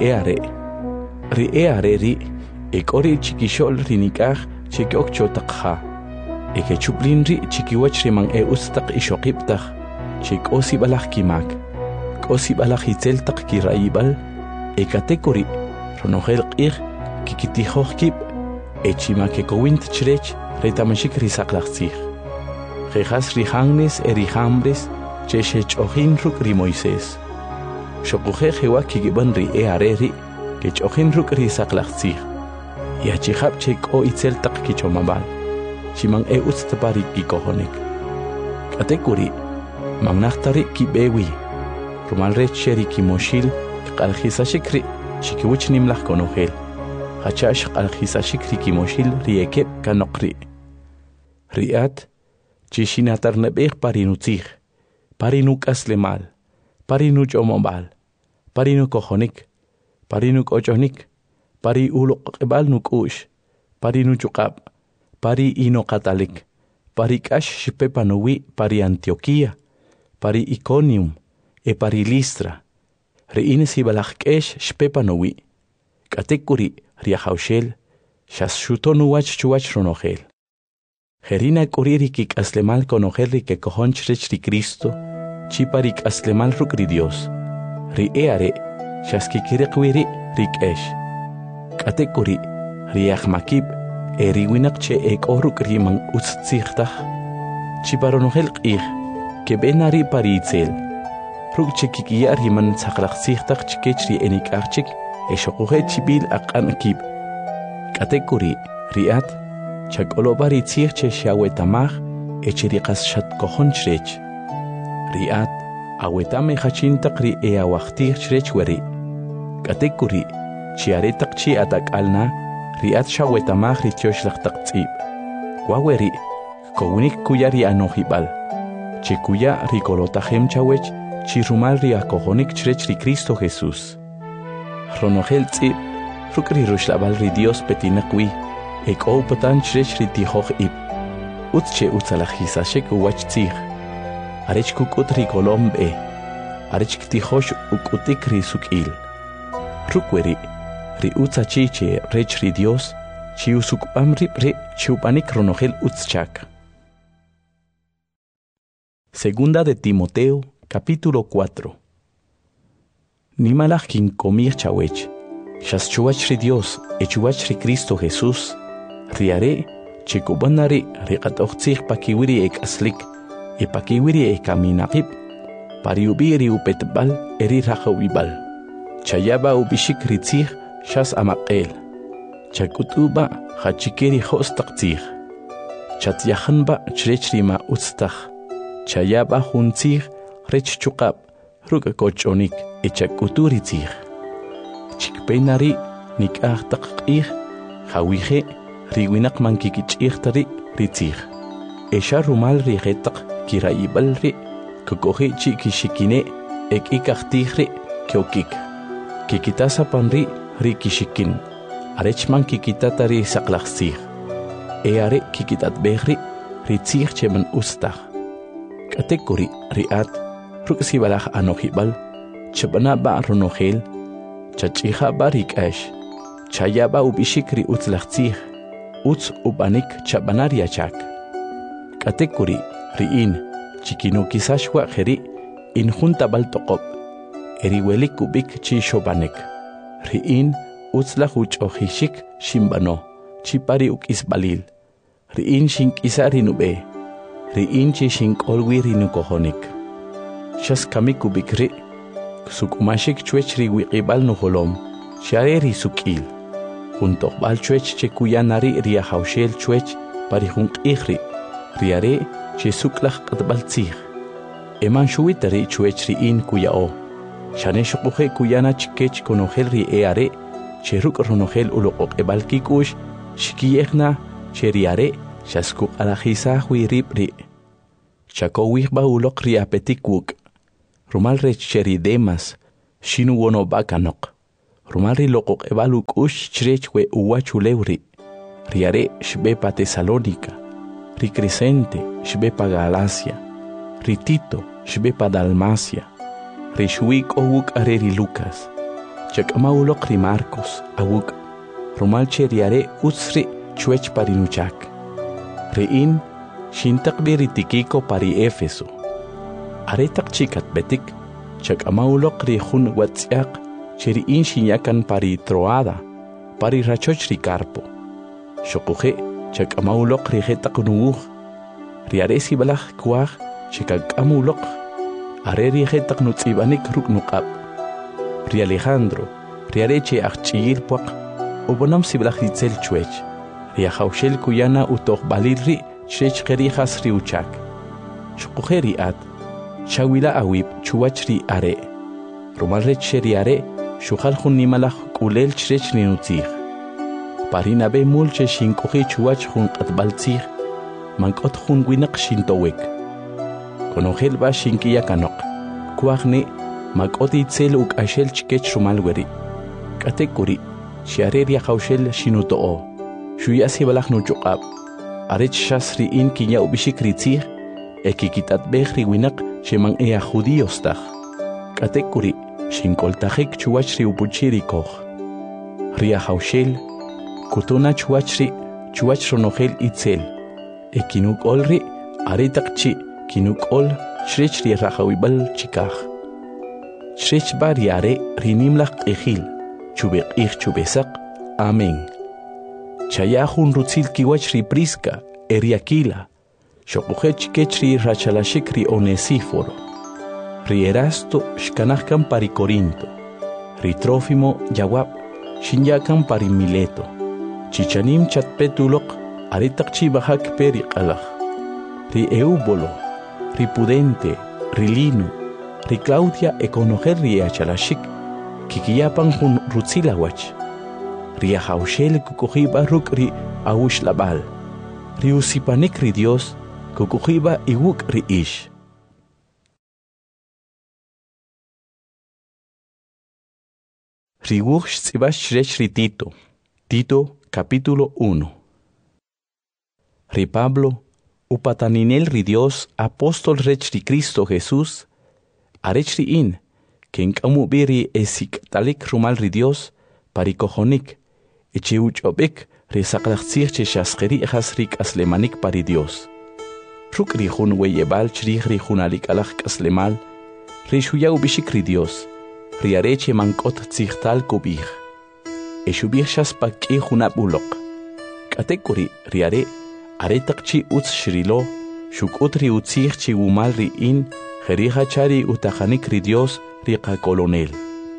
[SPEAKER 1] are ri ekori chikishol rinikaj chekyok chotakha, eke chuplin ri chikiwach riman ustak ishokiptaj, chikosi balaj kimak, kosi balaj itzel tak kiraibal, ekatekori ronojel qij kikitijoj kip, echimakekowint chrech retamashik risaklajtzij. Jejas rijangnes erijambres cheshechojin ruk ri Moisés. Shokuje jewa kigiban ri are ri kechojin ruk risaklajtzij. Yachijab cheko itzel tak kichomabal. Chiman ustapari kikohonik. Katekuri magnachtari kibewi. Rumalre cheri kimoshil qaljisashikri chikiwich nimlaj konojel. Hachash qaljisashikri kimoshil riekep kanokri. Riat chishinatar nebej parinutzij, parinuk aslemal, parinuk omobal, parinuk kojonik, parinuk ochonik, pari ulokebal nukush, parinuk chukab, pari inokatalik, pari kash shipepanowi, pari Antioquia, pari Iconium, pari Listra, reines ibalajkesh shpepanowi, katekuri riahaushel, shashutonuwach chuwach ronogel. Jerina koririk aslemal konojerri que cojonchrech ri Cristo, chiparik aslemal ruk ri Dios, ri eare, shaskikirikwiri rik esh. Katekuri, riachmakib, eriwinak che ekoruk riman utzzichtach, chiparonogel qij, que benari paritzel, ruk chikikia riman tzaklachzichtach chikech ri enikachik, eshokuhe chibil akanakib. Katekuri, riat, Chakolobar itzir che shawetamach echirikas shatkohon chrech. Riat, awetame hachintak ri awachtir chrech weri. Katekuri, chiaretak chi atak alna, riat shawetamach ri tioshlachtak tzib. Waweri, kounik kuya ri anohibal. Chikuya ri kolotahem chawech, chirumal ri akohonik chrech ri Cristo Jesús. Ronogel tzib, rukri rushlabal ri Dios petinakwi. Ek opatan chrech ritijoj ib. Utche utzalajisashek uwachtzij. Arech kukut rikolom be. Arech ktijosh ukutik risukil. Rukweri, ri utzachiche rech ri Dios, chi usukpam rip chiupanik ronogel utzchak. Segunda de Timoteo, capítulo 4. Nimalaj kin komir chawech. Shaschuach ri Dios, echuach ri Cristo Jesús. Riare, chikubanari, riqatochtzig pakiwiri ek aslik, pakiwiri ek aminaqib, pariubiri upetbal, eri rajawibal. Chayaba ubishik ritzig, shas amaqel. Chakutuba, hachikeri hostaqtzig. Chatyahanba, chrechrima utztach. Chayaba huntzig, rech chukab, rukakochonik, echakuturitzig. Chikpenari, nikahtakqig, hawije, riwinak mankikich'ihtari ritzig. Esha rumal rigetaq kiraibalri kukohi chikishikine ekikajtijri kyokik. Kikitasapanri rikishikin. Arechman kikitatari saklajzig. Eare kikitatbegri ritzig cheman ustaj. Katekuri riat ruksibalaj anojibal chebanaba ronogel chachija barik ash. Chayaba ubishikri utzlajzig. Utz ubanik chabanaria chak. Katekuri, riin, chikinukisashwa jeri, injunta baltokop, eriwelik kubik chi shobanek. Riin, utzla huchojishik shimbano, chipari ukisbalil. Riin shinkisari nube. Riin chi shinkolwi rinukohonik. Shaskamik kubik ri, sukumashik chwech riwikibal nuholom, shareri sukil. Junto bal chuech che kuyanari ria haushel chuech parihunk ihri, riare che suklach qatbaltzig. Eman shuitari chuech riin kuyao. Shane shukuhe kuyana chikech konogel ri eare, che ruk ronogel ulokok ebalkikush, shikiyechna che riare, shaskuk alajisa huirip ri. Chakowih baulok riapetikwuk. Rumal rech cheri demas, shinu wono bakanok. Rumal ri lokok ebaluk ush chrechwe uwachuleuri. Riare shbepa Tesalónica. Ri Crescente shbepa Galacia. Ri Tito shbepa Dalmacia. Ri shuik owuk areri Lucas. Chakamaulok ri Marcos awuk. Rumal cheriare utsri chuech parinuchak. Riin shintakbi ri Tikiko pari Éfeso. Aretak chikat betik. Chakamaulok ri jun watsiak. Cheriin shinyakan pari Troada. Pari rachoch ri Carpo. Shokuhe chakamaulok ri hetak nuuj. Riaresi balak kuaj chikakamulok. Areri hetak nutzibanik ruk nukab. Ri Alejandro. Riareche achchiyilpuak. Ubonam sibalak ritzel chuech. Riajaushel kuyana utok balirri chrech kerijas ri uchak. Shokuhe ri at. Chawila awib chuach ri are. Rumalrech sheri are. Shukhal jun nimalaj kulel chrech ri nutzij. Parina be mulche shinkoji chuach jun qatbaltzij. Mankot jun winak shintowek. Konojel ba shinkiya kanok. Kuajne makot itzel uk ashel chikech rumalweri. Katekuri shiarer yajaushel shinutoo. Shuyasi balaj nuchokab. Arech shasri in kinya ubishik ritzij. Ekikitat bejri winak sheman ea judíos taj. Katekuri shinkoltajik chuach ri upuchiri koj. Ria haushel, kutuna chuach ronojel itzel. Ekinuk olri, aritakchi, kinuk ol, shrech ri rajawibal chikaj. Shrech bariare rinimlak ejil, chubek chubesak, amen. Chayahun rutzil kiwach ri Prisca, eriakila, shokujech kech ri rachalashik ri Onesíforo. Ri Erasto shkanahkan pari Corinto. Ri Trófimo yawab shinyakan pari Mileto. Chichanim chatpetulok aritak chibahak peri qalaj. Ri Eubolo, ri Pudente, ri Lino, ri Claudia ekonojel ri achalashik kikiyapan jun rutzilawach. Ri ajaushel kukujiba ruk ri awushlabal. Ri usipanik ri Dios kukujiba iwuk ri ish. Riwuj tzibash shrech ri Tito. Tito capítulo 1. Ri Pablo, upataninel ri Dios, apóstol rech ri Cristo Jesús, arech ri in, ken kamubiri esik talik rumal ri Dios, parikojonik, echiuchobek ri saklachtzir che shaskeri jas rik aslemanik pari Dios. Ruk ri jun weyebal chrij ri junalik alach aslemal, ri shuyau bishik ri Dios. Riareche mankot tzihtal kubij. Eshubij shaspaki junabulok. Katekuri riare aretakchi utz shrilo, shukut ri utzij chi umal ri in, jerija chari utajanik ri Dios riqa colonel.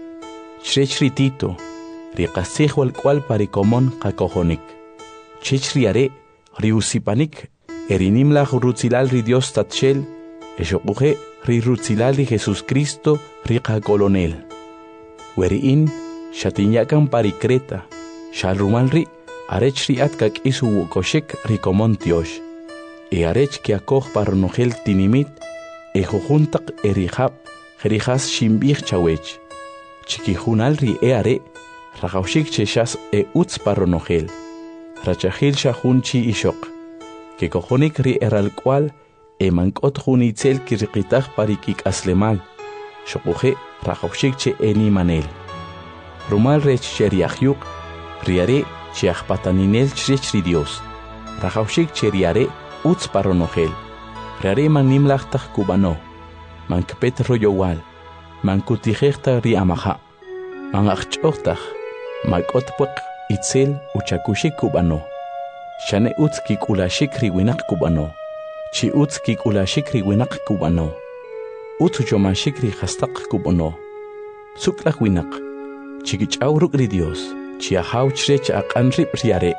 [SPEAKER 1] Shrech ri Tito, riqa sij walkwal parikomon qakojonik. Chech riare ri usipanik, erinimlaj rutzilal ri Dios tatshel, eshokuje ri rutzilal ri Jesus Cristo riqa colonel. Weriin, shatinyakan pari Creta, shalrumalri, arech ri atkak isu wukoshek rikomon tiosh. Arech ki akoj paronojel tinimit, jujuntak erijab, jerijas shimbij chawech. Chikijunal ri are, rajaushik cheshas utz paronojel. Rachajil shahun chi ishok. Que cojonik ri eralcual, mankot junitzel kirqitaj parikik aslemal. Shokuje rajaushik che eni manel. Rumal rech cheriahyuk, riare chiachpataninel chrech ri Dios. Rajaushik cheriare utz paronojel. Riare manimlachtaj kubano. Mankpet royowal. Mankutijechta ri amaja. Manachchoktaj. Makotpuek itzel uchakushik kubano. Shane utz kikulashik ri winak kubano. Chi utz kikulashik ri winak kubano. Utsu chomashik ri hastak kubono. Suklak winak. Chikichaw ruk ri Dios. Chiahaw chrech aqanrip riare.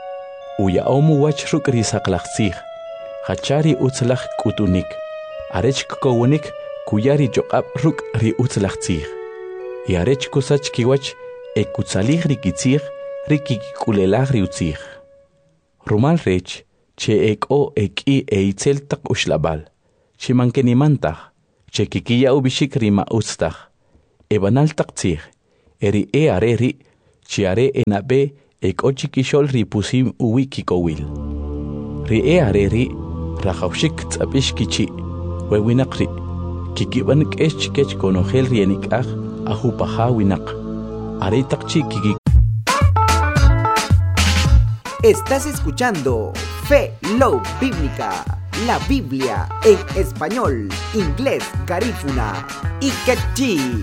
[SPEAKER 1] Uya omu wach ruk ri saklachtzij. Hachari utzlach kutunik. Arech kukowonik kuyari jokab ruk ri utzlachtzij. Yarech kusach kiwach ekutzalij ri kitzij ri kikulelaj ri utzij. Rumal rech che eko eki eitzel tak ushlabal. Chimankenimantah, chekikiya ubishik rima ustah, ebanal taktsih, eri areri, chiare enabe ochikishol ripusim uwikikowil. Ri areri, rajawshik tzapishkichi, wewinakri, kikiban kech konogel rienikah, ajupaha winak, aretakchi kiki.
[SPEAKER 2] Estás escuchando Fe Love Bíblica, la Biblia en español, inglés, garífuna y quechí.